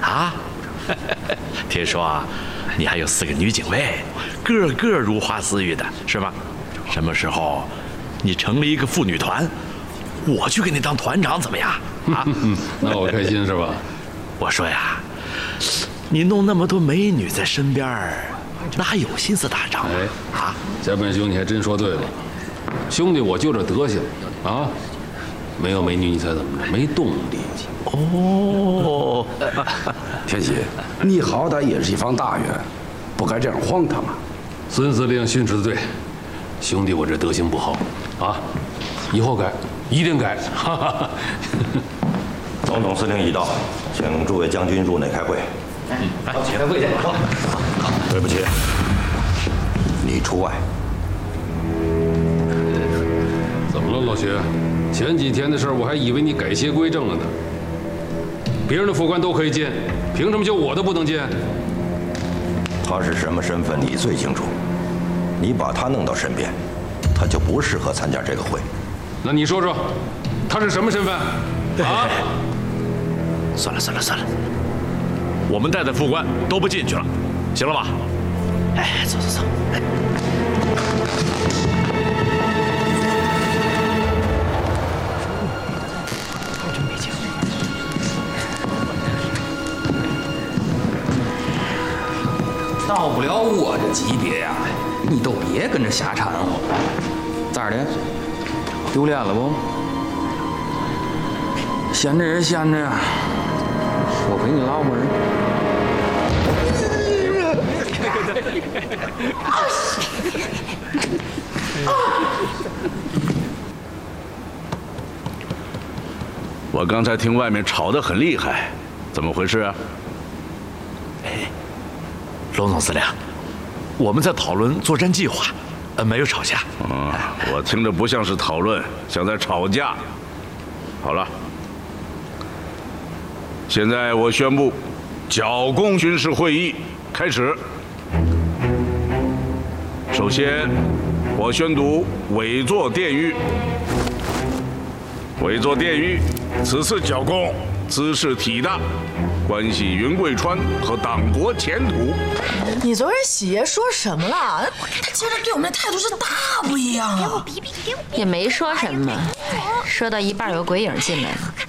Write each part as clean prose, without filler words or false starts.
啊，听说啊，你还有4个女警卫，个个如花似玉的，是吧？什么时候你成立一个妇女团，我去给你当团长怎么样？啊， 那我开心是吧？ 我说呀，你弄那么多美女在身边，哪还有心思打仗啊？ 家本兄，你还真说对了，兄弟，我就这德行啊，没有美女你猜怎么着？没动力。 哦， 天喜，你好歹也是一方大员，不该这样荒唐啊！ 孙司令训斥的对，兄弟，我这德行不好啊，以后改，一定改。哈哈。 总统司令已到，请诸位将军入内开会。 来，开会去。走。 对不起，你除外。 怎么了，老徐？前几天的事儿，我还以为你改邪归正了呢。别人的副官都可以见，凭什么就我的不能见？ 他是什么身份，你最清楚。你把他弄到身边，他就不适合参加这个会。 那你说说，他是什么身份？啊？ 算了，我们带的副官都不进去了，行了吧？哎，走。哎。真没劲。 到不了我这级别呀，你都别跟着瞎掺和。咋的？丢脸了不？闲着也闲着呀，我陪你唠会儿。 我刚才听外面吵得很厉害，怎么回事啊？ 龙总司令，我们在讨论作战计划，没有吵架。 我听着不像是讨论，像在吵架。好了，现在我宣布，剿共军事会议开始。首先，我宣读伪作电谕。伪作电谕，此次剿共姿势体大，关系云贵川和党国前途。 你昨儿喜爷说什么了？他今儿对我们的态度是大不一样啊！ 也没说什么，说到一半有鬼影进来了。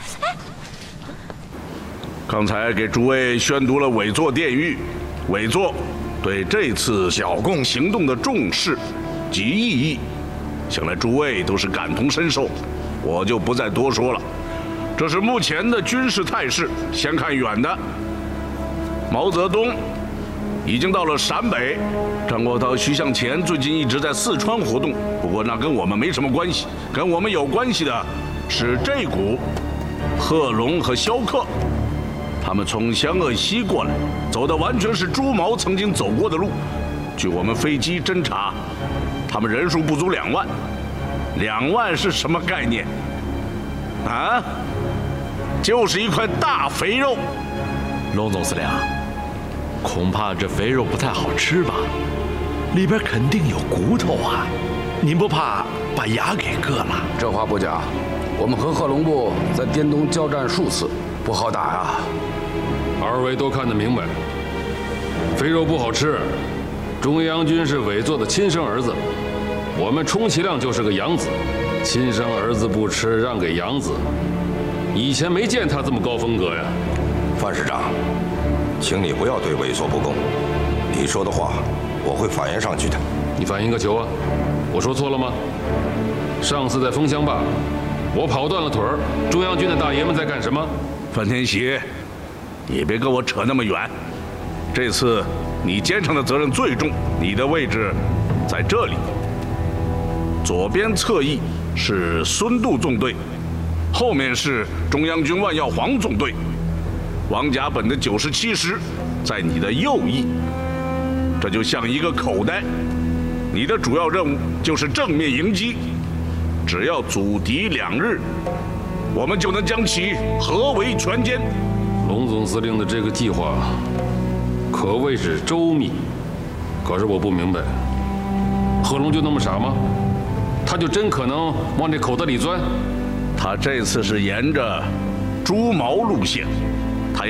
刚才给诸位宣读了伪作电谕，伪作对这次剿共行动的重视及意义，想来诸位都是感同身受，我就不再多说了。这是目前的军事态势，先看远的。毛泽东已经到了陕北，张国焘、徐向前最近一直在四川活动，不过那跟我们没什么关系，跟我们有关系的是这股贺龙和萧克，他们从湘鄂西过来，走的完全是朱毛曾经走过的路。据我们飞机侦察，他们人数不足2万。2万是什么概念？啊？就是一块大肥肉。 龙总司令，恐怕这肥肉不太好吃吧？里边肯定有骨头啊！您不怕把牙给割了？ 这话不假，我们和贺龙部在滇东交战数次，不好打呀。 二位都看得明白，肥肉不好吃。中央军是伪作的亲生儿子，我们充其量就是个养子，亲生儿子不吃，让给养子。以前没见他这么高风格呀。 范师长，请你不要对猥琐不恭，你说的话我会反映上去的。 你反映个球啊！我说错了吗？上次在枫香坝，我跑断了腿儿，中央军的大爷们在干什么？ 范天喜，你别跟我扯那么远。这次你肩上的责任最重，你的位置在这里。左边侧翼是孙渡纵队，后面是中央军万耀煌纵队。王甲本的97师在你的右翼，这就像一个口袋。你的主要任务就是正面迎击，只要阻敌2日，我们就能将其合围全歼。 龙总司令的这个计划可谓是周密，可是我不明白，贺龙就那么傻吗？他就真可能往这口袋里钻？ 他这次是沿着朱毛路线，